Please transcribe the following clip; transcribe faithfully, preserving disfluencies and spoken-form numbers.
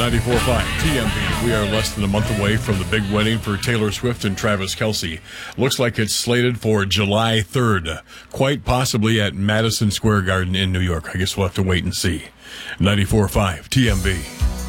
ninety-four point five T M B. We are less than a month away from the big wedding for Taylor Swift and Travis Kelce. Looks like it's slated for July third, quite possibly at Madison Square Garden in New York. I guess we'll have to wait and see. ninety-four point five T M B.